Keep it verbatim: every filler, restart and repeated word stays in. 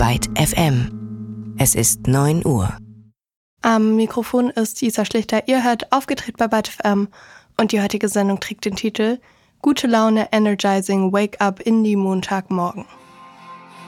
Byte F M. Es ist neun Uhr. Am Mikrofon ist Isa Schlichter. Ihr hört Aufgedreht bei Byte F M und die heutige Sendung trägt den Titel Gute Laune, Energizing, Wake Up Indie Montagmorgen.